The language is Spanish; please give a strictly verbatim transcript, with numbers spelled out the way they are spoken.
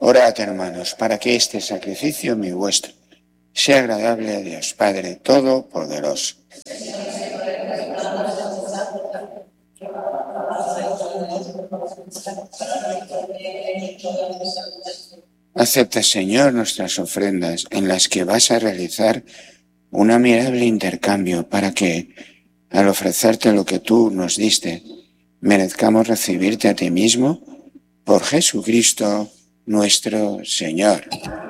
Orad, hermanos, para que este sacrificio mi vuestro sea agradable a Dios Padre Todopoderoso. Acepta, Señor, nuestras ofrendas en las que vas a realizar un admirable intercambio para que, al ofrecerte lo que tú nos diste, merezcamos recibirte a ti mismo por Jesucristo nuestro Señor.